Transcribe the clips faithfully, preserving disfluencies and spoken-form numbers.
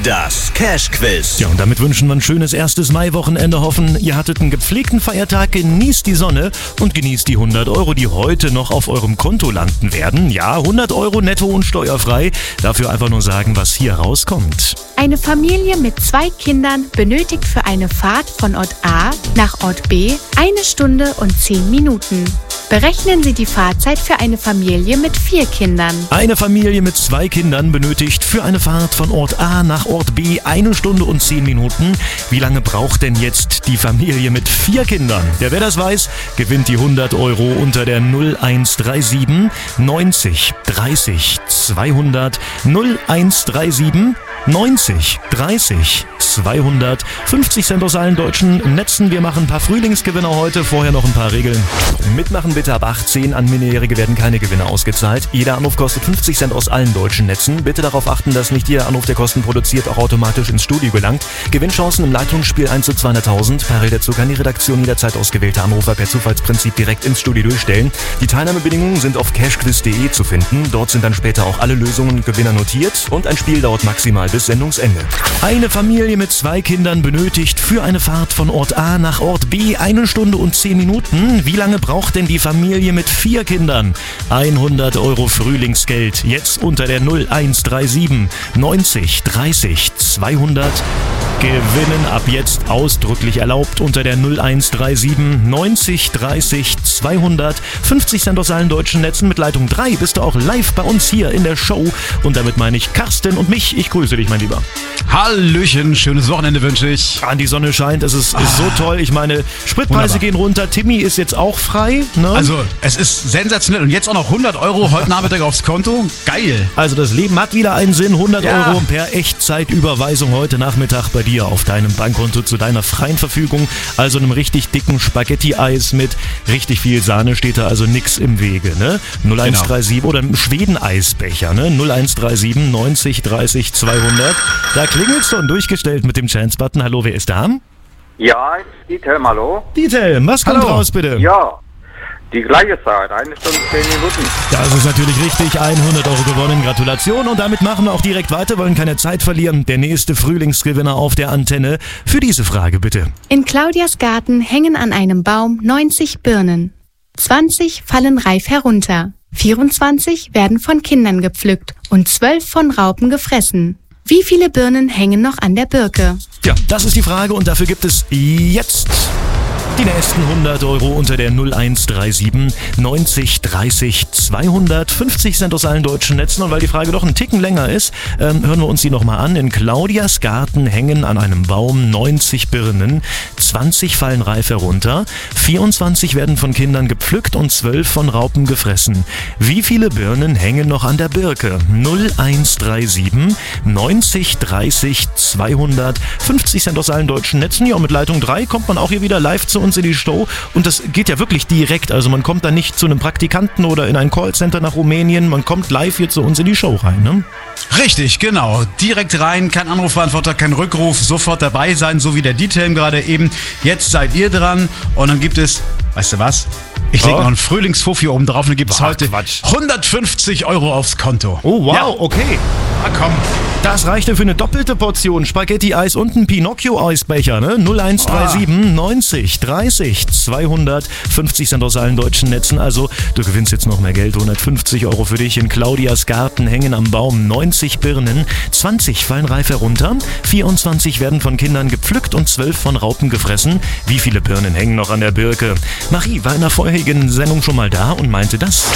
Das Cash-Quiz. Ja, und damit wünschen wir ein schönes erstes Mai-Wochenende. Hoffen, ihr hattet einen gepflegten Feiertag, genießt die Sonne und genießt die hundert Euro, die heute noch auf eurem Konto landen werden. Ja, hundert Euro netto und steuerfrei. Dafür einfach nur sagen, was hier rauskommt. Eine Familie mit zwei Kindern benötigt für eine Fahrt von Ort A nach Ort B eine Stunde und zehn Minuten. Berechnen Sie die Fahrzeit für eine Familie mit vier Kindern. Eine Familie mit zwei Kindern benötigt für eine Fahrt von Ort A nach Ort B eine Stunde und zehn Minuten. Wie lange braucht denn jetzt die Familie mit vier Kindern? Der, wer das weiß, gewinnt die hundert Euro unter der null eins drei sieben neunzig dreißig zweihundert null eins drei sieben neunzig dreißig zweihundert. fünfzig Cent aus allen deutschen Netzen. Wir machen ein paar Frühlingsgewinner heute. Vorher noch ein paar Regeln. Mitmachen bitte ab achtzehn. An Minderjährige werden keine Gewinne ausgezahlt. Jeder Anruf kostet fünfzig Cent aus allen deutschen Netzen. Bitte darauf achten, dass nicht jeder Anruf, der Kosten produziert, auch automatisch ins Studio gelangt. Gewinnchancen im Leitungsspiel eins zu zweihunderttausend. Parallel dazu kann die Redaktion jederzeit ausgewählte Anrufer per Zufallsprinzip direkt ins Studio durchstellen. Die Teilnahmebedingungen sind auf cashquiz punkt de zu finden. Dort sind dann später auch alle Lösungen und Gewinner notiert. Und ein Spiel dauert maximal bis Sendungsende. Eine Familie mit zwei Kindern benötigt für eine Fahrt von Ort A nach Ort B eine Stunde und zehn Minuten. Wie lange braucht denn die Familie mit vier Kindern? hundert Euro Frühlingsgeld. Jetzt unter der null eins drei sieben neunzig dreißig zweihundert. Gewinnen ab jetzt ausdrücklich erlaubt unter der null eins drei sieben neunzig dreißig zweihundert. fünfzig Cent aus allen deutschen Netzen. Mit Leitung drei bist du auch live bei uns hier in der Show. Und damit meine ich Carsten und mich. Ich grüße dich, mein Lieber. Hallöchen, schönes Wochenende wünsche ich. Ah, die Sonne scheint, es ist, ist so toll. Ich meine, Spritpreise Wunderbar. gehen runter. Timmy ist jetzt auch frei. Ne? Also, es ist sensationell. Und jetzt auch noch hundert Euro heute Nachmittag aufs Konto. Geil. Also das Leben hat wieder einen Sinn. hundert Ja. Euro per Echtzeitüberweisung heute Nachmittag bei dir auf deinem Bankkonto zu deiner freien Verfügung. Also einem richtig dicken Spaghetti-Eis mit richtig viel Sahne steht da also nix im Wege. Ne? null eins drei sieben oder einem Schweden-Eisbecher. Ne? null eins drei sieben neunzig dreißig zweihundert. Da klingelt's schon durchgestellt mit dem Chance-Button. Hallo, wer ist da? Ja, Dieter, hallo. Dieter, was kommt Hallo. raus bitte? Ja, die gleiche Zeit, eine Stunde, zehn Minuten. Das ist natürlich richtig, hundert Euro gewonnen, Gratulation. Und damit machen wir auch direkt weiter, wollen keine Zeit verlieren. Der nächste Frühlingsgewinner auf der Antenne. Für diese Frage bitte. In Claudias Garten hängen an einem Baum neunzig Birnen. zwanzig fallen reif herunter. vierundzwanzig werden von Kindern gepflückt und zwölf von Raupen gefressen. Wie viele Birnen hängen noch an der Birke? Ja, das ist die Frage und dafür gibt es jetzt die nächsten hundert Euro unter der null eins drei sieben neunzig dreißig zweihundert. fünfzig Cent aus allen deutschen Netzen. Und weil die Frage doch ein Ticken länger ist, ähm, hören wir uns die nochmal an. In Claudias Garten hängen an einem Baum neunzig Birnen. zwanzig fallen reif herunter. vierundzwanzig werden von Kindern gepflückt und zwölf von Raupen gefressen. Wie viele Birnen hängen noch an der Birke? null eins drei sieben neunzig dreißig zweihundert. fünfzig Cent aus allen deutschen Netzen. Ja, und mit Leitung drei kommt man auch hier wieder live zu uns in die Show. Und das geht ja wirklich direkt. Also man kommt da nicht zu einem Praktikanten oder in ein Callcenter nach Rumänien. Man kommt live hier zu uns in die Show rein, ne? Richtig, genau. Direkt rein, kein Anrufbeantworter, kein Rückruf, sofort dabei sein, so wie der Detail gerade eben. Jetzt seid ihr dran und dann gibt es, weißt du was? Ich lege Oh. noch einen Frühlingsfuffi oben drauf und dann gibt es Ach, heute Quatsch. hundertfünfzig Euro aufs Konto. Oh, wow, Ja. okay. Na komm. Das reichte für eine doppelte Portion Spaghetti-Eis und einen Pinocchio-Eisbecher, ne? null eins drei sieben neunzig dreißig zweihundert. fünfzig Cent aus allen deutschen Netzen. Also, du gewinnst jetzt noch mehr Geld. hundertfünfzig Euro für dich. In Claudias Garten hängen am Baum neunzig Birnen. zwanzig fallen reif herunter. vierundzwanzig werden von Kindern gepflückt und zwölf von Raupen gefressen. Wie viele Birnen hängen noch an der Birke? Marie war in der vorherigen Sendung schon mal da und meinte das.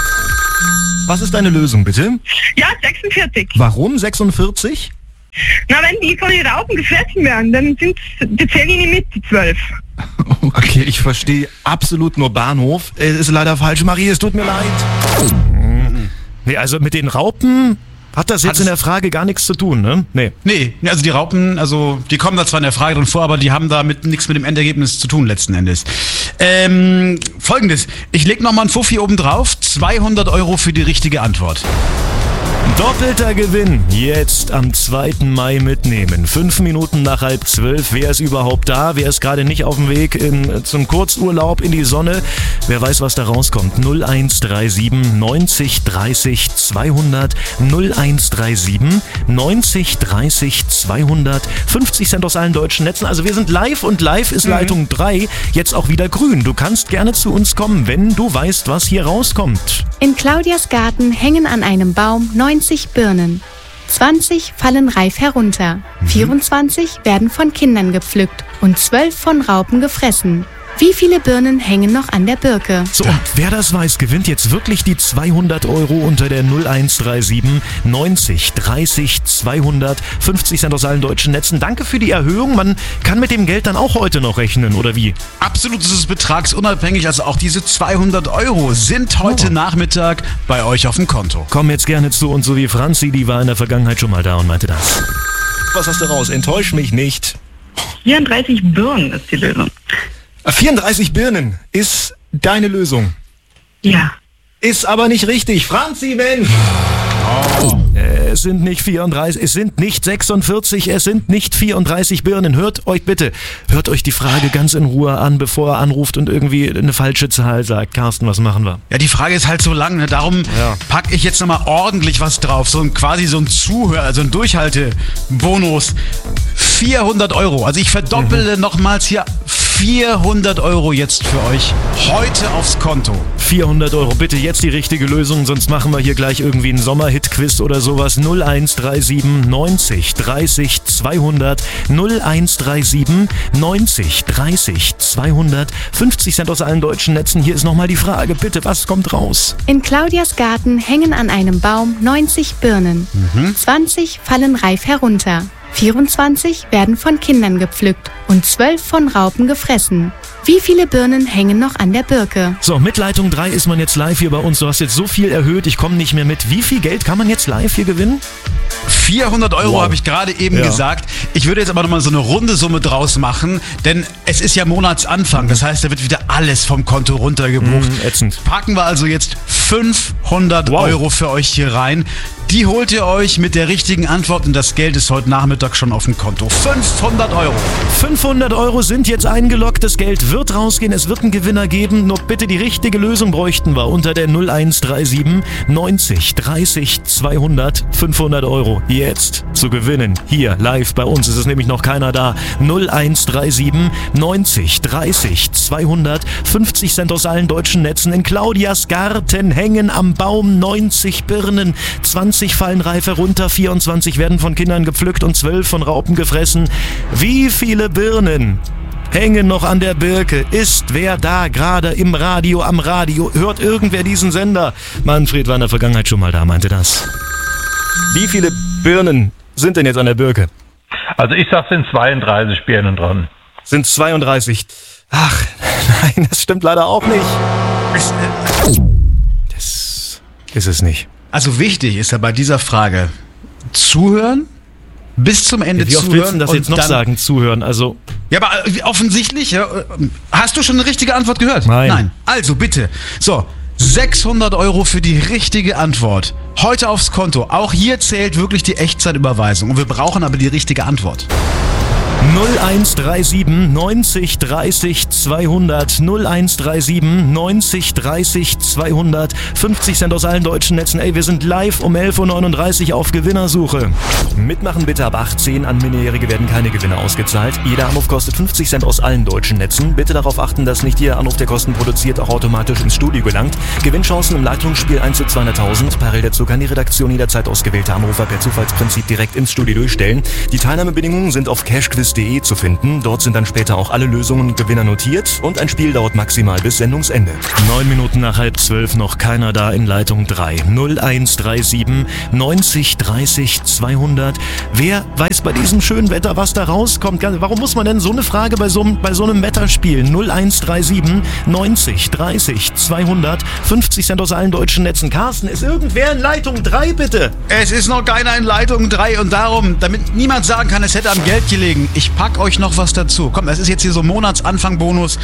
Was ist deine Lösung, bitte? Ja, sechsundvierzig. Warum sechsundvierzig? Na, wenn die von den Raupen gefressen werden, dann sind die zählen die mit, die zwölf. Okay, ich verstehe absolut nur Bahnhof. Es ist leider falsch, Marie, es tut mir leid. Nee, also mit den Raupen hat das jetzt Hat in es- der Frage gar nichts zu tun, ne? Nee. Nee, also die Raupen, also die kommen da zwar in der Frage drin vor, aber die haben damit nichts mit dem Endergebnis zu tun letzten Endes. Ähm, folgendes, ich leg nochmal einen Fuffi oben drauf, zweihundert Euro für die richtige Antwort. Doppelter Gewinn. Jetzt am zweiten Mai mitnehmen. Fünf Minuten nach halb zwölf. Wer ist überhaupt da? Wer ist gerade nicht auf dem Weg in, zum Kurzurlaub in die Sonne? Wer weiß, was da rauskommt? null eins drei sieben neunzig dreißig zweihundert null eins drei sieben neunzig dreißig zweihundert fünfzig Cent aus allen deutschen Netzen. Also wir sind live und live ist mhm. Leitung drei jetzt auch wieder grün. Du kannst gerne zu uns kommen, wenn du weißt, was hier rauskommt. In Claudias Garten hängen an einem Baum neunzig Birnen. zwanzig fallen reif herunter. Mhm. vierundzwanzig werden von Kindern gepflückt und zwölf von Raupen gefressen. Wie viele Birnen hängen noch an der Birke? So, und wer das weiß, gewinnt jetzt wirklich die zweihundert Euro unter der null eins drei sieben neunzig dreißig zweihundert fünfzig Cent aus allen deutschen Netzen. Danke für die Erhöhung. Man kann mit dem Geld dann auch heute noch rechnen, oder wie? Absolut, ist es betragsunabhängig. Also auch diese zweihundert Euro sind heute oh. Nachmittag bei euch auf dem Konto. Komm jetzt gerne zu uns, so wie Franzi, die war in der Vergangenheit schon mal da und meinte das. Was hast du raus? Enttäusch mich nicht. vierunddreißig Birnen ist die Lösung. vierunddreißig Birnen ist deine Lösung. Ja. Ist aber nicht richtig. Franzi, Mensch! Oh. Es sind nicht vierunddreißig, es sind nicht sechsundvierzig, es sind nicht vierunddreißig Birnen. Hört euch bitte, hört euch die Frage ganz in Ruhe an, bevor er anruft und irgendwie eine falsche Zahl sagt. Carsten, was machen wir? Ja, die Frage ist halt so lang, ne? Darum ja. packe ich jetzt nochmal ordentlich was drauf. So ein quasi so ein Zuhör, also ein Durchhaltebonus. vierhundert Euro. Also ich verdoppele mhm. nochmals hier vierhundert Euro jetzt für euch heute aufs Konto. vierhundert Euro, bitte jetzt die richtige Lösung, sonst machen wir hier gleich irgendwie einen Sommerhit-Quiz oder sowas. null eins drei sieben neunzig dreißig zweihundert null eins drei sieben neunzig dreißig zweihundert fünfzig Cent aus allen deutschen Netzen. Hier ist nochmal die Frage, bitte, was kommt raus? In Claudias Garten hängen an einem Baum neunzig Birnen. Mhm. zwanzig fallen reif herunter. vierundzwanzig werden von Kindern gepflückt und zwölf von Raupen gefressen. Wie viele Birnen hängen noch an der Birke? So, mit Leitung drei ist man jetzt live hier bei uns. Du hast jetzt so viel erhöht, ich komme nicht mehr mit. Wie viel Geld kann man jetzt live hier gewinnen? vierhundert Euro wow. habe ich gerade eben ja. gesagt. Ich würde jetzt aber nochmal so eine runde Summe draus machen, denn es ist ja Monatsanfang. Das heißt, da wird wieder alles vom Konto runtergebucht. Mm, ätzend. Packen wir also jetzt fünfhundert wow. Euro für euch hier rein. Die holt ihr euch mit der richtigen Antwort und das Geld ist heute Nachmittag schon auf dem Konto. fünfhundert Euro. fünfhundert Euro sind jetzt eingeloggt. Das Geld wird rausgehen. Es wird einen Gewinner geben. Nur bitte die richtige Lösung bräuchten wir unter der null eins drei sieben neunzig dreißig zweihundert fünfhundert Euro. Jetzt zu gewinnen. Hier live bei uns ist es nämlich noch keiner da. null eins drei sieben neunzig dreißig zweihundert fünfzig Cent aus allen deutschen Netzen. In Claudias Garten hängen am Baum neunzig Birnen. zwanzig fallen reif herunter, vierundzwanzig werden von Kindern gepflückt und zwölf von Raupen gefressen. Wie viele Birnen hängen noch an der Birke? Ist wer da gerade im Radio, am Radio? Hört irgendwer diesen Sender? Manfred war in der Vergangenheit schon mal da, meinte das. Wie viele Birnen sind denn jetzt an der Birke? Also ich sag, sind zweiunddreißig Birnen dran. Sind zweiunddreißig. Ach, nein, das stimmt leider auch nicht. Das ist es nicht. Also wichtig ist ja bei dieser Frage zuhören, bis zum Ende Wie oft zuhören. Willst du das jetzt noch dann sagen, zuhören? Also ja, aber offensichtlich, ja, hast du schon eine richtige Antwort gehört? Nein. Nein. Also bitte. So, sechshundert Euro für die richtige Antwort. Heute aufs Konto. Auch hier zählt wirklich die Echtzeitüberweisung. Und wir brauchen aber die richtige Antwort. null eins drei sieben neunzig dreißig zweihundert null eins drei sieben neunzig dreißig zweihundert fünfzig Cent aus allen deutschen Netzen. Ey, wir sind live um elf Uhr neununddreißig auf Gewinnersuche. Mitmachen bitte ab achtzehn. An Minderjährige werden keine Gewinne ausgezahlt. Jeder Anruf kostet fünfzig Cent aus allen deutschen Netzen. Bitte darauf achten, dass nicht jeder Anruf, der Kosten produziert, auch automatisch ins Studio gelangt. Gewinnchancen im Leitungsspiel eins zu zweihunderttausend. Parallel dazu kann die Redaktion jederzeit ausgewählte Anrufer per Zufallsprinzip direkt ins Studio durchstellen. Die Teilnahmebedingungen sind auf cashquiz punkt de zu finden. Dort sind dann später auch alle Lösungen und Gewinner notiert und ein Spiel dauert maximal bis Sendungsende. Neun Minuten nach halb zwölf, noch keiner da in Leitung drei. null eins drei sieben neunzig dreißig zweihundert zweihundert. Wer weiß bei diesem schönen Wetter, was da rauskommt? Warum muss man denn so eine Frage bei so, bei so einem Wetter spielen? null eins drei sieben neunzig dreißig zweihundert, fünfzig Cent aus allen deutschen Netzen. Carsten, ist irgendwer in Leitung drei, bitte? Es ist noch keiner in Leitung drei und darum, damit niemand sagen kann, es hätte am Geld gelegen, ich pack euch noch was dazu. Komm, das ist jetzt hier so Monatsanfang-Bonus,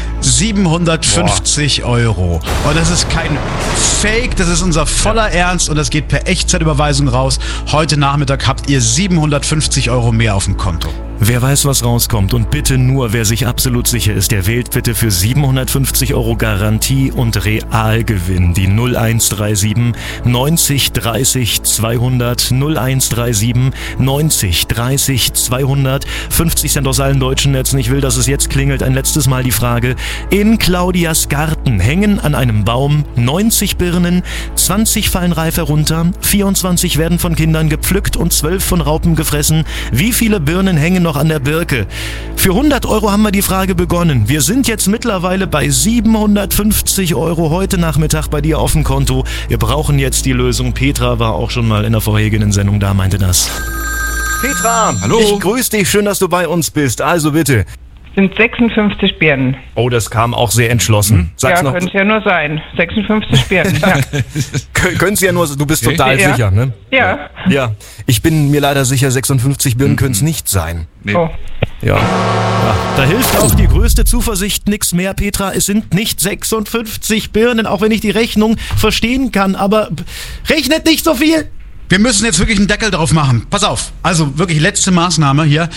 siebenhundertfünfzig Boah. Euro. Und das ist kein Fake, das ist unser voller Ernst und das geht per Echtzeitüberweisung raus. Heute Nachmittag habt ihr siebenhundertfünfzig Euro mehr auf dem Konto. Wer weiß, was rauskommt und bitte nur, wer sich absolut sicher ist, der wählt bitte für siebenhundertfünfzig Euro Garantie und Realgewinn. Die null eins drei sieben neunzig dreißig zweihundert, null eins drei sieben neunzig dreißig zweihundert, fünfzig Cent aus allen deutschen Netzen. Ich will, dass es jetzt klingelt. Ein letztes Mal die Frage. In Claudias Garten hängen an einem Baum neunzig Birnen, zwanzig fallen reif herunter, vierundzwanzig werden von Kindern gepflückt und zwölf von Raupen gefressen. Wie viele Birnen hängen noch an der Birke? Für hundert Euro haben wir die Frage begonnen. Wir sind jetzt mittlerweile bei siebenhundertfünfzig Euro heute Nachmittag bei dir auf dem Konto. Wir brauchen jetzt die Lösung. Petra war auch schon mal in der vorherigen Sendung da, meinte das. Petra, hallo. Ich grüße dich, schön, dass du bei uns bist. Also bitte. Sind sechsundfünfzig Birnen. Oh, das kam auch sehr entschlossen. Sag's ja, könnte es ja nur sein. sechsundfünfzig Birnen, ja. Können es ja nur, du bist total ja. sicher, ne? Ja. Ja, ich bin mir leider sicher, sechsundfünfzig Birnen mhm. können es nicht sein. Nee. Oh. Ja. ja. Da hilft auch die größte Zuversicht nix mehr, Petra. Es sind nicht sechsundfünfzig Birnen, auch wenn ich die Rechnung verstehen kann. Aber rechnet nicht so viel. Wir müssen jetzt wirklich einen Deckel drauf machen. Pass auf. Also wirklich letzte Maßnahme hier.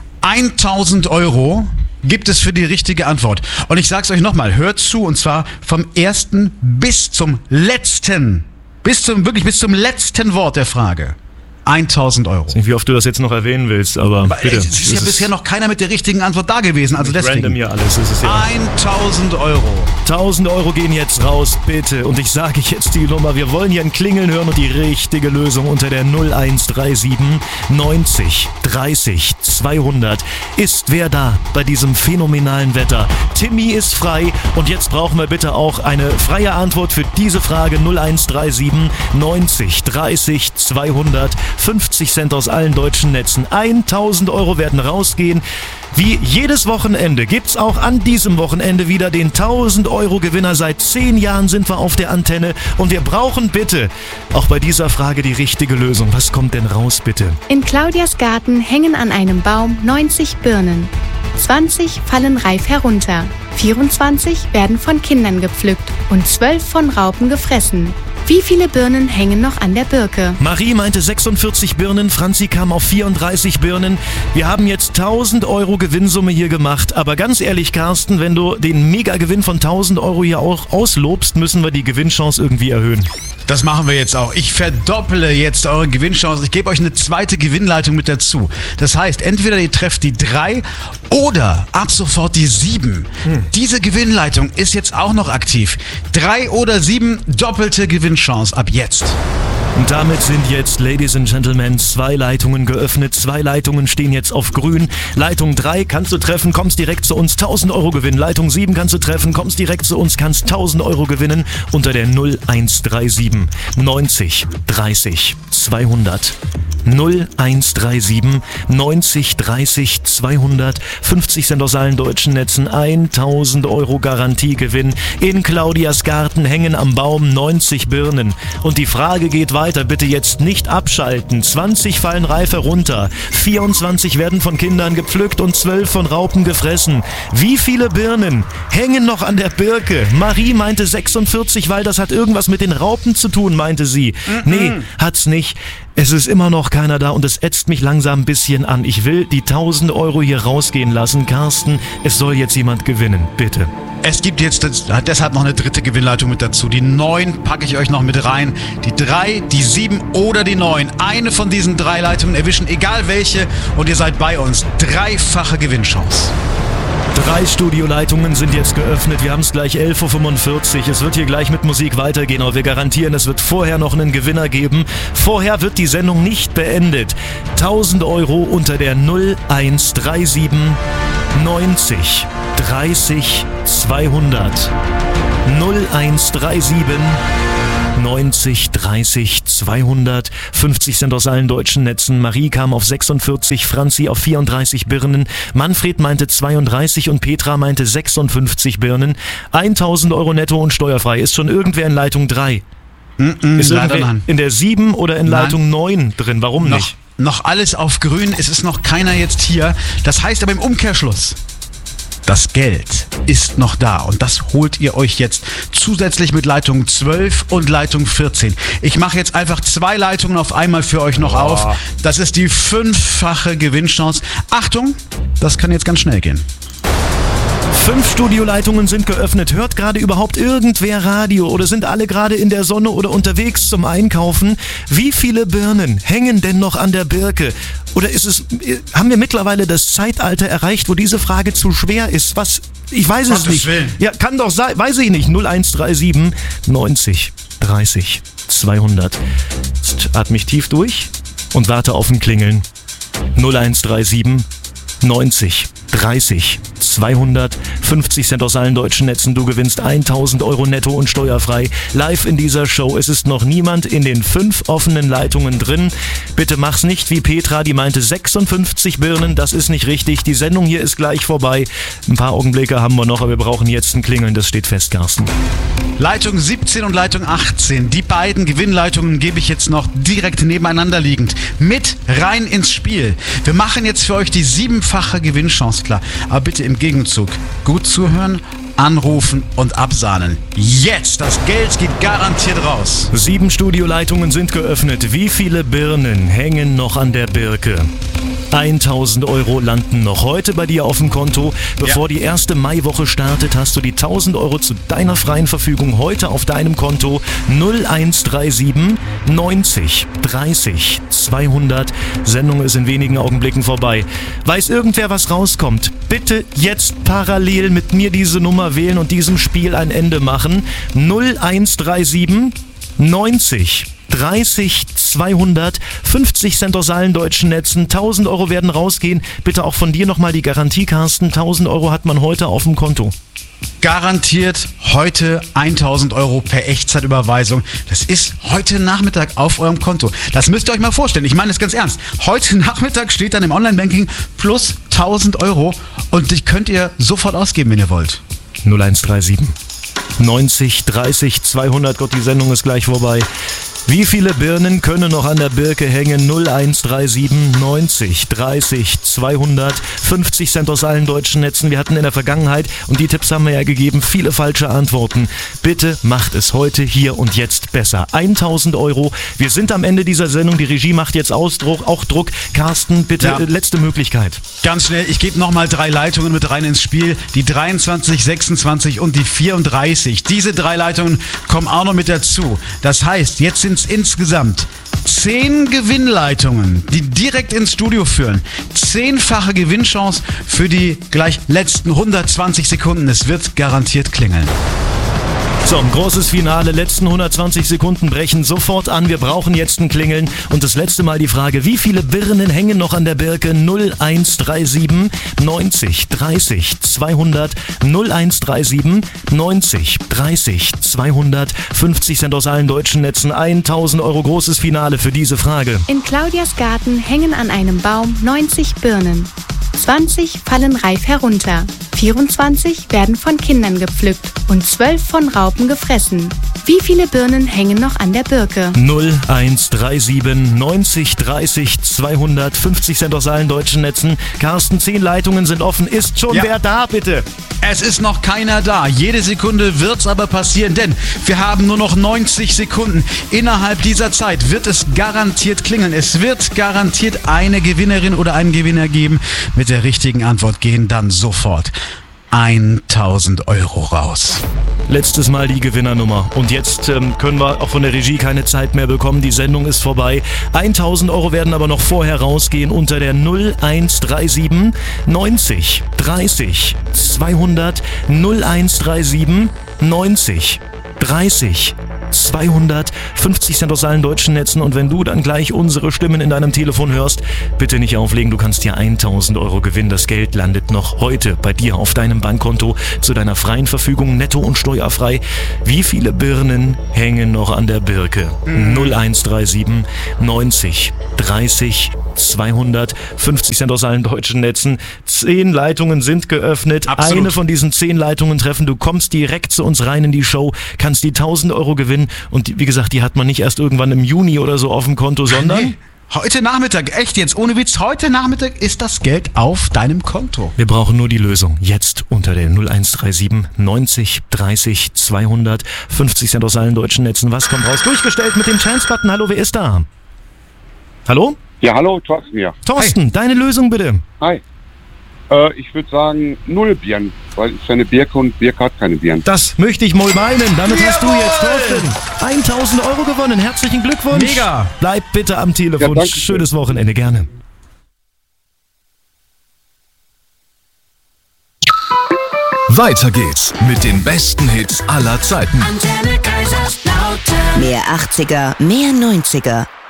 tausend Euro gibt es für die richtige Antwort. Und ich sag's euch nochmal, hört zu, und zwar vom ersten bis zum letzten, bis zum, wirklich bis zum letzten Wort der Frage. tausend Euro. Ich weiß nicht, wie oft du das jetzt noch erwähnen willst, aber, aber bitte. Es ist ja bisher noch keiner mit der richtigen Antwort da gewesen, also deswegen. Random hier alles, ist es ja. tausend Euro. tausend Euro gehen jetzt raus, bitte. Und ich sage jetzt die Nummer, wir wollen hier ein Klingeln hören und die richtige Lösung unter der null eins drei sieben neunzig dreißig zweihundert. Ist wer da bei diesem phänomenalen Wetter? Timmy ist frei und jetzt brauchen wir bitte auch eine freie Antwort für diese Frage. null eins drei sieben neunzig dreißig zweihundert. fünfzig Cent aus allen deutschen Netzen. tausend Euro werden rausgehen. Wie jedes Wochenende gibt's auch an diesem Wochenende wieder den tausend Euro Gewinner. Seit zehn Jahren sind wir auf der Antenne und wir brauchen bitte auch bei dieser Frage die richtige Lösung. Was kommt denn raus, bitte? In Claudias Garten hängen an einem Baum neunzig Birnen. zwanzig fallen reif herunter. vierundzwanzig werden von Kindern gepflückt und zwölf von Raupen gefressen. Wie viele Birnen hängen noch an der Birke? Marie meinte sechsundvierzig Birnen, Franzi kam auf vierunddreißig Birnen. Wir haben jetzt tausend Euro Gewinnsumme hier gemacht. Aber ganz ehrlich, Carsten, wenn du den Mega-Gewinn von tausend Euro hier auch auslobst, müssen wir die Gewinnchance irgendwie erhöhen. Das machen wir jetzt auch. Ich verdopple jetzt eure Gewinnchance. Ich gebe euch eine zweite Gewinnleitung mit dazu. Das heißt, entweder ihr trefft die drei oder ab sofort die sieben. Hm. Diese Gewinnleitung ist jetzt auch noch aktiv. Drei oder sieben, doppelte Gewinnchance ab jetzt. Und damit sind jetzt, Ladies and Gentlemen, zwei Leitungen geöffnet. Zwei Leitungen stehen jetzt auf grün. Leitung drei kannst du treffen, kommst direkt zu uns, tausend Euro gewinnen. Leitung sieben kannst du treffen, kommst direkt zu uns, kannst tausend Euro gewinnen unter der null eins drei sieben neunzig dreißig zweihundert. null eins drei sieben neunzig dreißig zweihundert. fünfzig Cent aus allen deutschen Netzen. tausend Euro Garantiegewinn. In Claudias Garten hängen am Baum neunzig Birnen. Und die Frage geht weiter. Bitte jetzt nicht abschalten. zwanzig fallen reif herunter. vierundzwanzig werden von Kindern gepflückt und zwölf von Raupen gefressen. Wie viele Birnen hängen noch an der Birke? Marie meinte sechsundvierzig, weil das hat irgendwas mit den Raupen zu tun, meinte sie. Mm-mm. Nee, hat's nicht. Es ist immer noch keiner da und es ätzt mich langsam ein bisschen an. Ich will die tausend Euro hier rausgehen lassen. Carsten, es soll jetzt jemand gewinnen. Bitte. Es gibt jetzt deshalb noch eine dritte Gewinnleitung mit dazu. Die neun packe ich euch noch mit rein. Die drei, die sieben oder die neun. Eine von diesen drei Leitungen erwischen, egal welche. Und ihr seid bei uns. Dreifache Gewinnchance. Drei Studioleitungen sind jetzt geöffnet. Wir haben es gleich elf Uhr fünfundvierzig. Es wird hier gleich mit Musik weitergehen, aber wir garantieren, es wird vorher noch einen Gewinner geben. Vorher wird die Sendung nicht beendet. tausend Euro unter der null eins drei sieben neunzig dreißig zweihundert. null eins drei sieben neunzig, dreißig, zweihundert. fünfzig sind aus allen deutschen Netzen. Marie kam auf sechsundvierzig, Franzi auf vierunddreißig Birnen. Manfred meinte zweiunddreißig und Petra meinte sechsundfünfzig Birnen. tausend Euro netto und steuerfrei. Ist schon irgendwer in Leitung drei? Mm-mm, ist irgendwer in der sieben oder in Leitung neun drin? Warum noch, nicht? Noch alles auf grün. Es ist noch keiner jetzt hier. Das heißt aber im Umkehrschluss, das Geld ist noch da und das holt ihr euch jetzt zusätzlich mit Leitung zwölf und Leitung vierzehn. Ich mache jetzt einfach zwei Leitungen auf einmal für euch noch oh. auf. Das ist die fünffache Gewinnchance. Achtung, das kann jetzt ganz schnell gehen. Fünf Studioleitungen sind geöffnet. Hört gerade überhaupt irgendwer Radio oder sind alle gerade in der Sonne oder unterwegs zum Einkaufen? Wie viele Birnen hängen denn noch an der Birke? Oder ist es, haben wir mittlerweile das Zeitalter erreicht, wo diese Frage zu schwer ist? Was? Ich weiß es nicht. Willen. Ja, kann doch sein, weiß ich nicht. null eins drei sieben neunzig dreißig zweihundert. Jetzt atme ich tief durch und warte auf ein Klingeln. null eins drei sieben neunzig dreißig zweihundert. fünfzig Cent aus allen deutschen Netzen. Du gewinnst tausend Euro netto und steuerfrei. Live in dieser Show. Es ist noch niemand in den fünf offenen Leitungen drin. Bitte mach's nicht wie Petra, die meinte sechsundfünfzig Birnen. Das ist nicht richtig. Die Sendung hier ist gleich vorbei. Ein paar Augenblicke haben wir noch, aber wir brauchen jetzt ein Klingeln. Das steht fest, Carsten. Leitung siebzehn und Leitung achtzehn. Die beiden Gewinnleitungen gebe ich jetzt noch direkt nebeneinander liegend mit rein ins Spiel. Wir machen jetzt für euch die siebenfache Gewinnchance klar. Aber bitte im Gegenzug gut zuhören, anrufen und absahnen. Jetzt! Das Geld geht garantiert raus. Sieben Studioleitungen sind geöffnet. Wie viele Birnen hängen noch an der Birke? tausend Euro landen noch heute bei dir auf dem Konto. Bevor ja. die erste Maiwoche startet, hast du die tausend Euro zu deiner freien Verfügung heute auf deinem Konto. null eins drei sieben neunzig dreißig zweihundert. Sendung ist in wenigen Augenblicken vorbei. Weiß irgendwer, was rauskommt? Bitte jetzt parallel mit mir diese Nummer wählen und diesem Spiel ein Ende machen. null eins drei sieben neunzig dreißig zweihundert. fünfzig Cent aus allen deutschen Netzen. tausend Euro werden rausgehen. Bitte auch von dir nochmal die Garantie, Carsten. tausend Euro hat man heute auf dem Konto. Garantiert heute tausend Euro per Echtzeitüberweisung. Das ist heute Nachmittag auf eurem Konto. Das müsst ihr euch mal vorstellen. Ich meine es ganz ernst. Heute Nachmittag steht dann im Online-Banking plus tausend Euro und die könnt ihr sofort ausgeben, wenn ihr wollt. null eins drei sieben neunzig dreißig zweihundert. Gott, die Sendung ist gleich vorbei. Wie viele Birnen können noch an der Birke hängen? null eins drei sieben neunzig dreißig zweihundert. fünfzig Cent aus allen deutschen Netzen. Wir hatten in der Vergangenheit, und die Tipps haben wir ja gegeben, viele falsche Antworten. Bitte macht es heute, hier und jetzt besser. tausend Euro. Wir sind am Ende dieser Sendung. Die Regie macht jetzt Ausdruck, auch Druck. Carsten, bitte ja. letzte Möglichkeit. Ganz schnell, ich gebe nochmal drei Leitungen mit rein ins Spiel. Die dreiundzwanzig, sechsundzwanzig und die vierunddreißig. Diese drei Leitungen kommen auch noch mit dazu. Das heißt, jetzt sind insgesamt zehn Gewinnleitungen, die direkt ins Studio führen. Zehnfache Gewinnchance für die gleich letzten hundertzwanzig Sekunden. Es wird garantiert klingeln. So, ein großes Finale. Letzten hundertzwanzig Sekunden brechen sofort an. Wir brauchen jetzt ein Klingeln. Und das letzte Mal die Frage, wie viele Birnen hängen noch an der Birke? null eins drei sieben neunzig dreißig zweihundert. null eins drei sieben neunzig dreißig zweihundert. fünfzig Cent aus allen deutschen Netzen. tausend Euro großes Finale für diese Frage. In Claudias Garten hängen an einem Baum neunzig Birnen. zwanzig fallen reif herunter. vierundzwanzig werden von Kindern gepflückt und zwölf von Raupen gefressen. Wie viele Birnen hängen noch an der Birke? null eins drei sieben neunzig dreißig zweihundert. fünfzig Cent aus allen deutschen Netzen. Carsten, zehn Leitungen sind offen. Ist schon ja. wer da, bitte? Es ist noch keiner da. Jede Sekunde wird's aber passieren, denn wir haben nur noch neunzig Sekunden. Innerhalb dieser Zeit wird es garantiert klingeln. Es wird garantiert eine Gewinnerin oder einen Gewinner geben. Mit der richtigen Antwort gehen dann sofort tausend Euro raus. Letztes Mal die Gewinnernummer. Und jetzt ähm, können wir auch von der Regie keine Zeit mehr bekommen. Die Sendung ist vorbei. tausend Euro werden aber noch vorher rausgehen unter der null eins drei sieben neunzig dreißig zweihundert. null eins drei sieben neunzig dreißig zweihundertfünfzig Cent aus allen deutschen Netzen. Und wenn du dann gleich unsere Stimmen in deinem Telefon hörst, bitte nicht auflegen, du kannst hier tausend Euro gewinnen. Das Geld landet noch heute bei dir auf deinem Bankkonto zu deiner freien Verfügung, netto und steuerfrei. Wie viele Birnen hängen noch an der Birke? Mhm. null eins drei sieben neunzig dreißig zweihundertfünfzig Cent aus allen deutschen Netzen. Zehn Leitungen sind geöffnet. Absolut. Eine von diesen zehn Leitungen treffen. Du kommst direkt zu uns rein in die Show, kannst die tausend Euro gewinnen. Und die, wie gesagt, die hat man nicht erst irgendwann im Juni oder so auf dem Konto, sondern... Nee. Heute Nachmittag, echt jetzt, ohne Witz, heute Nachmittag ist das Geld auf deinem Konto. Wir brauchen nur die Lösung. Jetzt unter der null eins drei sieben neunzig dreißig zweihundertfünfzig Cent aus allen deutschen Netzen. Was kommt raus? Durchgestellt mit dem Chance-Button. Hallo, wer ist da? Hallo? Ja, hallo, Thorsten hier. Thorsten, Hi. Deine Lösung bitte. Hi. Äh, ich würde sagen, null Birnen, weil es ist ja eine Birke und Birke hat keine Birnen. Das möchte ich mal meinen. Damit hast du jetzt, Thorsten, tausend Euro gewonnen. Herzlichen Glückwunsch. Mega. Bleib bitte am Telefon. Ja, danke schön. Schönes Wochenende, gerne. Weiter geht's mit den besten Hits aller Zeiten. Mehr achtziger, mehr neunziger.